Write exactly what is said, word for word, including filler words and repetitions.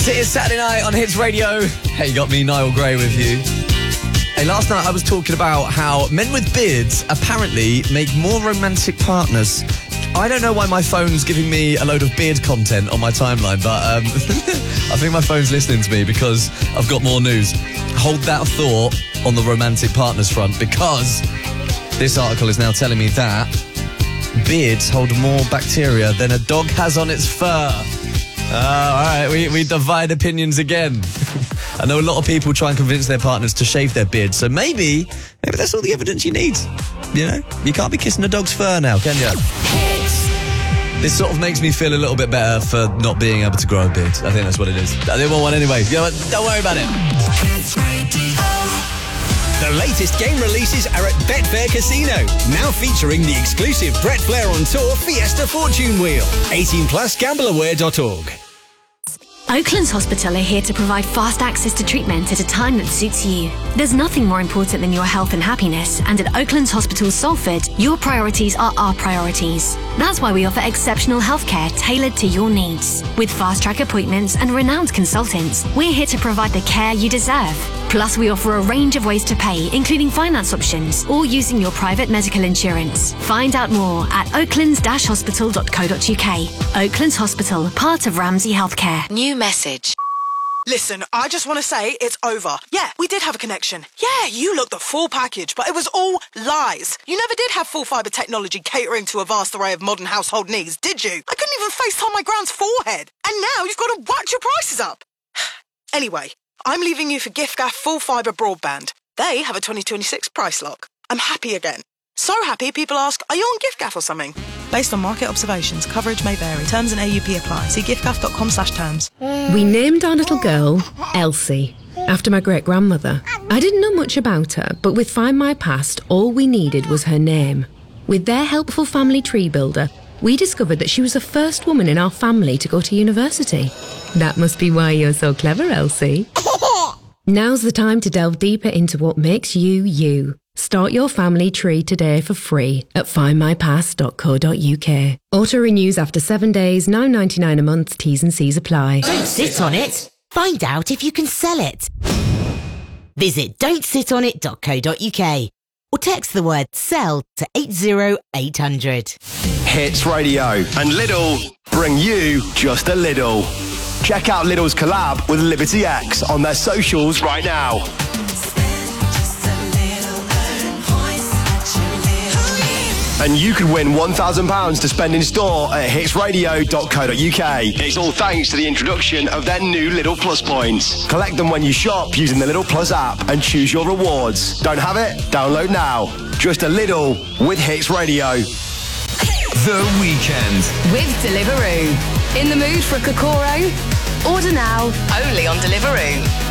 It is Saturday night on Hits Radio. Hey, you got me, Niall Gray, with you. Hey, last night I was talking about how men with beards apparently make more romantic partners. I don't know why my phone's giving me a load of beard content on my timeline, but um, I think my phone's listening to me because I've got more news. Hold that thought on the romantic partners front, because this article is now telling me that beards hold more bacteria than a dog has on its fur. Uh, all right, we, we divide opinions again. I know a lot of people try and convince their partners to shave their beards, so maybe, maybe that's all the evidence you need. You know, you can't be kissing a dog's fur now, can you? This sort of makes me feel a little bit better for not being able to grow a beard. I think that's what it is. I didn't want one anyway. You know what? Don't worry about it. The latest game releases are at Betfair Casino, now featuring the exclusive Brett Flair on Tour Fiesta Fortune Wheel. eighteen plus gamble aware dot org. Oaklands Hospital are here to provide fast access to treatment at a time that suits you. There's nothing more important than your health and happiness, and at Oaklands Hospital Salford, your priorities are our priorities. That's why we offer exceptional healthcare tailored to your needs. With fast-track appointments and renowned consultants, we're here to provide the care you deserve. Plus, we offer a range of ways to pay, including finance options or using your private medical insurance. Find out more at oaklands dash hospital dot co dot uk. Oaklands Hospital, part of Ramsay Healthcare. New message. Listen, I just want to say it's over. Yeah, we did have a connection. Yeah, you looked the full package, but it was all lies. You never did have full fibre technology catering to a vast array of modern household needs, did you? I couldn't even FaceTime my grand's forehead. And now you've got to whack your prices up. Anyway, I'm leaving you for giffgaff full fibre broadband. They have a twenty twenty-six price lock. I'm happy again. So happy people ask, are you on giffgaff or something? Based on market observations, coverage may vary. Terms and A U P apply. See giffgaff dot com slash terms. We named our little girl Elsie, after my great-grandmother. I didn't know much about her, but with Find My Past, all we needed was her name. With their helpful family tree builder, we discovered that she was the first woman in our family to go to university. That must be why you're so clever, Elsie. Now's the time to delve deeper into what makes you, you. Start your family tree today for free at find my past dot co dot uk. Auto renews after seven days, nine ninety-nine a month, T's and C's apply. Don't sit on it. Find out if you can sell it. Visit don't sit on it dot co dot uk or text the word SELL to eight zero eight hundred. Hits Radio and Lidl bring you just a Lidl. Check out Lidl's collab with Liberty X on their socials right now. And you could win one thousand pounds to spend in store at hits radio dot co dot uk. It's all thanks to the introduction of their new Lidl Plus points. Collect them when you shop using the Lidl Plus app and choose your rewards. Don't have it? Download now. Just a Lidl with Hits Radio. The Weekend With Deliveroo. In the mood for a Kokoro? Order now, only on Deliveroo.